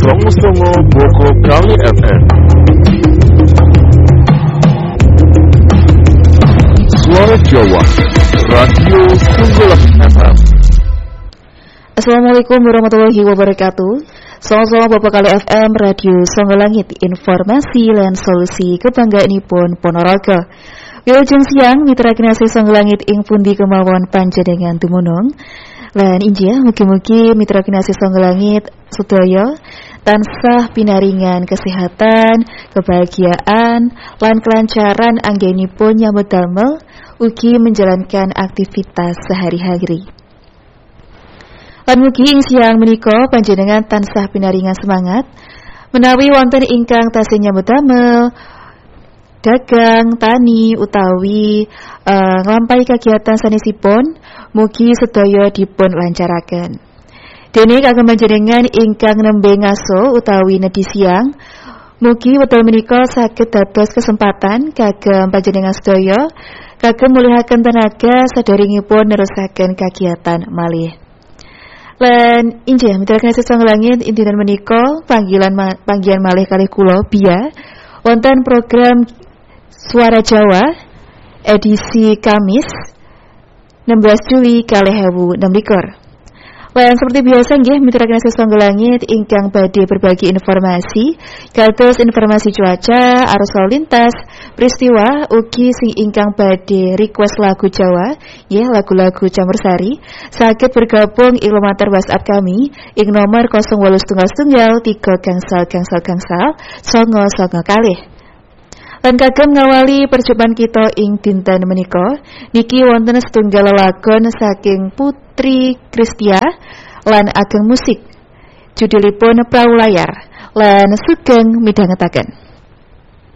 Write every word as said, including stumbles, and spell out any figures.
Songo-songo Boko Kali F M. Suara Jawa, Radio Sunggulah F M. Assalamualaikum warahmatullahi wabarakatuh. Songo-songo Boko Kali F M, Radio Songgolangit, informasi lan solusi kebanggaanipun Ponorogo. Wilujeng siang mitra kinasih Songgolangit ing pundi kemawon panjenengan dumunung. Lan injih mugi-mugi mitra kinasih Songgolangit sedaya tansah pinaringan kesehatan, kebahagiaan, lan kelancaran anggenipun nyambut damel ugi menjalankan aktivitas sehari-hari. Lan mugi ing siang menika panjenengan tansah pinaringan semangat menawi wonten ingkang tasih nyambut damel dagang, tani, utawi uh, nglampahi kegiatan sanesipun, mugi sedaya dipun lancaraken. Dene kagem panjenengan ingkang nembe ngaso utawi nedhi siang, mugi wekdal menika saged dados kesempatan kagem panjenengan sedaya kagem mulihaken tenaga sadaringipun nerusaken kegiatan malih. Lan injih mitra kinasih Songgolangit dinten menika panggilan ma- panggilan malih kalih kula Bia wonten program Suara Jawa edisi Kamis enam belas Juli dua ribu enam belas. Lan seperti biasa nggih mitra kinasih Songgolangit ingkang badhe berbagi informasi kados informasi cuaca, arus lalu lintas, peristiwa ugi sing ingkang badhe request lagu Jawa nggih lagu-lagu campursari saged bergabung ing lumantar WhatsApp kami ing nomor nol delapan satu satu tiga gangsal gangsal gangsal songo songo kalih. Lan kagem ngawali perjumpaan kita ing dinten menika niki wonten setunggal lelagon saking Putri Kristia lan ageng musik judulipun Praulayar lan sugeng midhangetaken.